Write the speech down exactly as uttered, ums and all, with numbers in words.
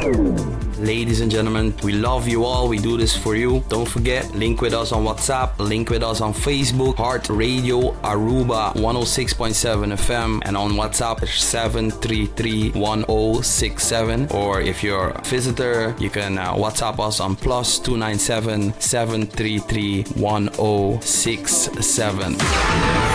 Ladies and gentlemen, we love you all. We do this for you. Don't forget, link with us on WhatsApp, link with us on Facebook, Heart Radio Aruba one oh six point seven F M, and on WhatsApp seven three three one oh six seven. Or if you're a visitor, you can uh, WhatsApp us on plus two nine seven seven three three one oh six seven.